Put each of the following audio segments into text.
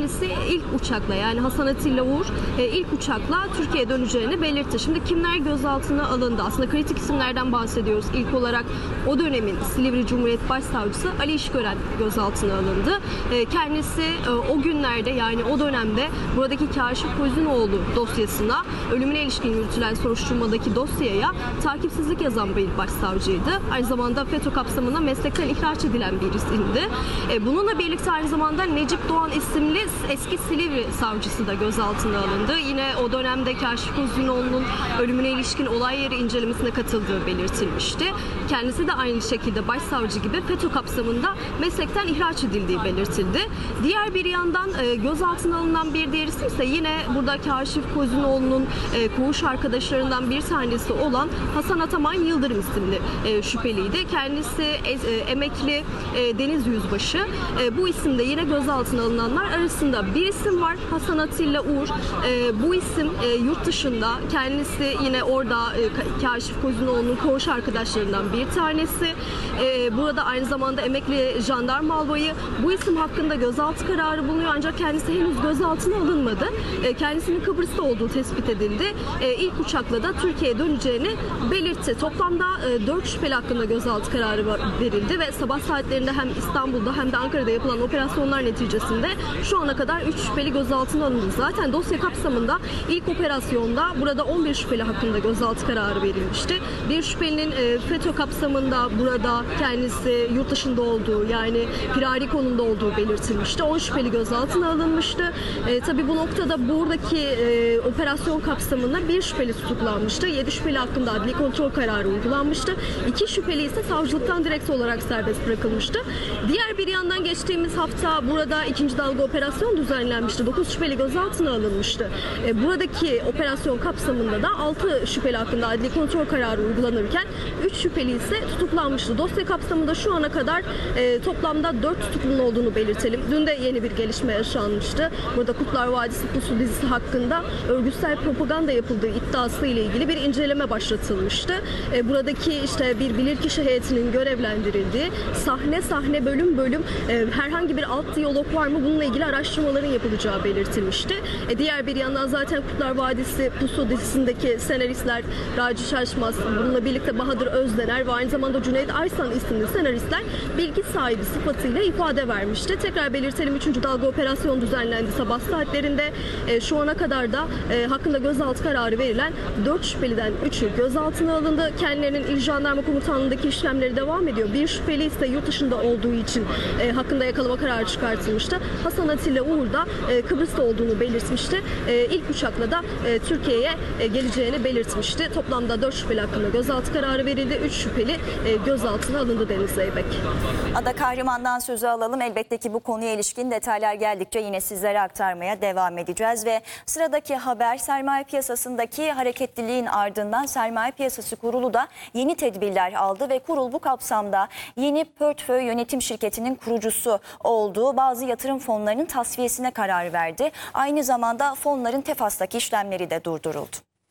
kendisi ilk uçakla, yani Hasan Atilla Uğur ilk uçakla Türkiye'ye döneceğini belirtti. Şimdi kimler gözaltına alındı? Aslında kritik isimlerden bahsediyoruz. İlk olarak o dönemin Silivri Cumhuriyet Başsavcısı Ali İşgören gözaltına alındı. Kendisi o günlerde, yani o dönemde buradaki Kaşif Kozunoğlu dosyasına, ölümüne ilişkin yürütülen soruşturmadaki dosyaya takipsizlik yazan bir başsavcıydı. Aynı zamanda FETÖ kapsamında meslekten ihraç edilen bir isimdi. Bununla birlikte aynı zamanda Necip Doğan isimli eski Silivri savcısı da gözaltına alındı. Yine o dönemde Kaşif Kozunoğlu'nun ölümüne ilişkin olay yeri incelemesine katıldığı belirtilmişti. Kendisi de aynı şekilde başsavcı gibi FETÖ kapsamında meslekten ihraç edildiği belirtildi. Diğer bir yandan gözaltına alınan bir diğer isim ise yine burada Kaşif Kozunoğlu'nun koğuş arkadaşlarından bir tanesi olan Hasan Ataman Yıldırım isimli şüpheliydi. Kendisi emekli deniz yüzbaşı. Bu isimde yine gözaltına alınanlar arasında bir isim var, Hasan Atilla Uğur. Bu isim yurt dışında, kendisi yine orada Kaşif Kozunoğlu'nun koğuş arkadaşlarından bir tanesi. Burada aynı zamanda emekli jandarma albayı. Bu isim hakkında gözaltı kararı bulunuyor ancak kendisi henüz gözaltına alınmadı. Kendisinin Kıbrıs'ta olduğu tespit edildi. İlk uçakla da Türkiye'ye döneceğini belirtti. Toplamda 4 şüpheli hakkında gözaltı kararı verildi ve sabah saatlerinde hem İstanbul'da hem de Ankara'da yapılan operasyonlar neticesinde şu ana kadar 3 şüpheli gözaltına alındı. Zaten dosya kapsamında ilk operasyonda burada 11 şüpheli hakkında gözaltı kararı verilmişti. Bir şüphelinin FETÖ kapsamında burada kendisi yurt dışında olduğu, yani firari konumda olduğu belirtilmişti. 10 şüpheli gözaltına alınmıştı. Tabii bu noktada buradaki operasyon kapsamında bir şüpheli tutuklanmıştı. 7 şüpheli hakkında adli kontrol kararı uygulanmıştı. 2 şüpheli ise savcılıktan direkt olarak serbest bırakılmıştı. Diğer bir yandan geçtiğimiz hafta burada ikinci dalga operasyon düzenlenmişti. 9 şüpheli gözaltına alınmıştı. Buradaki operasyon kapsamında da 6 şüpheli hakkında adli kontrol kararı uygulanırken 3 şüpheli ise tutuklanmıştı. Dosya kapsamında şu ana kadar toplamda 4 tutuklunun olduğunu belirtelim. Dün de yeni bir gelişme yaşanmıştı. Burada Kurtlar Vadisi Pusu dizisi hakkında örgütsel propaganda yapıldığı iddiası ile ilgili bir inceleme başlatılmıştı. Buradaki işte bir bilirkişi heyetinin görevlendirildiği, sahne sahne bölüm bölüm herhangi bir alt diyalog var mı, bununla ilgili araştırmaların yapılacağı belirtilmişti. Diğer bir yandan zaten Kurtlar Vadisi Pusu dizisindeki senaristler Raci Şaşmaz, bununla birlikte Bahadır Özdener ve aynı zamanda Cüneyt Aysan isimli senaristler bilgi sahibi sıfatıyla ifade vermişti. Tekrar belirtelim, 3. dalga operasyon düzenlendi sabah saatlerinde. Şu ana kadar da hakkında gözaltı kararı verilen 4 şüpheliden 3'ü gözaltına alındı. Kendilerinin İl Jandarma Komutanlığı'ndaki işlemleri devam ediyor. Bir şüpheli ise yurt dışında olduğu için hakkında yakalama kararı çıkartılmıştı. Hasan Atilla Uğur da Kıbrıs'ta olduğunu belirtmişti. İlk uçakla da Türkiye'ye geleceğini belirtmişti. Toplamda 4 şüpheli hakkında gözaltı kararı verildi. 3 şüpheli gözaltına alındı Deniz Zeybek. Ada Kahraman'dan sözü alalım. Elbette ki bu konuya ilişkin detaylar geldikçe yine sizlere aktarmaya devam edeceğiz ve sıradaki haber, sermaye piyasasındaki hareketliliğin ardından Sermaye Piyasası Kurulu da yeni tedbirler aldı ve kurul bu kapsamda yeni portföy yönetim şirketinin kurucusu olduğu bazı yatırım fonlarının tasfiyesine karar verdi. Aynı zamanda fonların TEFAS'taki işlemleri de durduruldu.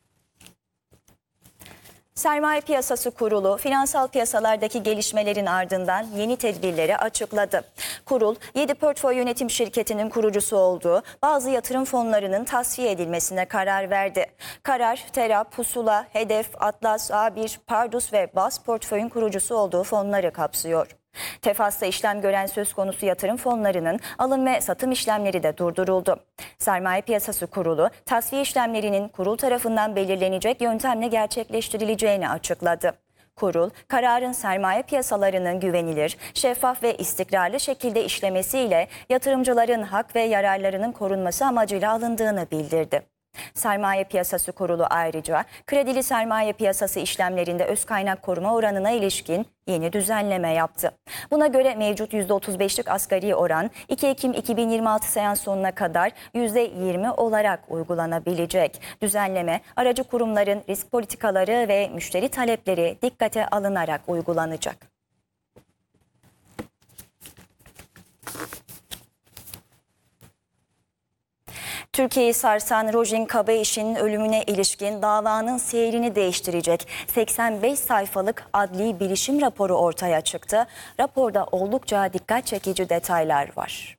Sermaye Piyasası Kurulu, finansal piyasalardaki gelişmelerin ardından yeni tedbirleri açıkladı. Kurul, 7 portföy yönetim şirketinin kurucusu olduğu bazı yatırım fonlarının tasfiye edilmesine karar verdi. Karar, Tera, Pusula, Hedef, Atlas, A1, Pardus ve BAS portföyün kurucusu olduğu fonları kapsıyor. TEFAS'ta işlem gören söz konusu yatırım fonlarının alım ve satım işlemleri de durduruldu. Sermaye Piyasası Kurulu, tasfiye işlemlerinin kurul tarafından belirlenecek yöntemle gerçekleştirileceğini açıkladı. Kurul, kararın sermaye piyasalarının güvenilir, şeffaf ve istikrarlı şekilde işlemesiyle yatırımcıların hak ve yararlarının korunması amacıyla alındığını bildirdi. Sermaye Piyasası Kurulu ayrıca kredili sermaye piyasası işlemlerinde öz kaynak koruma oranına ilişkin yeni düzenleme yaptı. Buna göre mevcut %35'lik asgari oran 2 Ekim 2026 seans sonuna kadar %20 olarak uygulanabilecek. Düzenleme aracı kurumların risk politikaları ve müşteri talepleri dikkate alınarak uygulanacak. Türkiye'yi sarsan Rojin Kabayiş'in ölümüne ilişkin davanın seyrini değiştirecek 85 sayfalık adli bilişim raporu ortaya çıktı. Raporda oldukça dikkat çekici detaylar var.